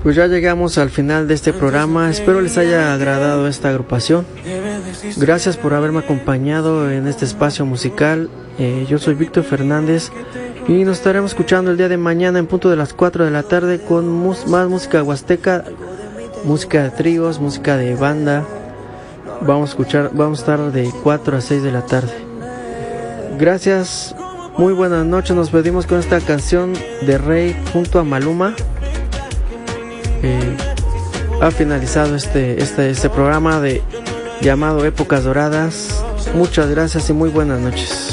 Pues ya llegamos al final de este programa. Espero les haya agradado esta agrupación. Gracias por haberme acompañado en este espacio musical. Yo soy Víctor Fernández y nos estaremos escuchando el día de mañana en punto de las 4 de la tarde con más música huasteca, música de tríos, música de banda. Vamos a estar de 4 a 6 de la tarde. Gracias, muy buenas noches. Nos pedimos con esta canción de Rey junto a Maluma. Ha finalizado este programa llamado Épocas Doradas. Muchas gracias y muy buenas noches.